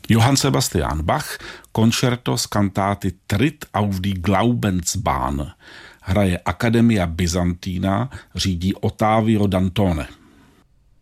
Johann Sebastian Bach, koncerto z kantáty Tritt auf die Glaubensbahn. Hraje Academia Byzantina, řídí Ottavio Dantone.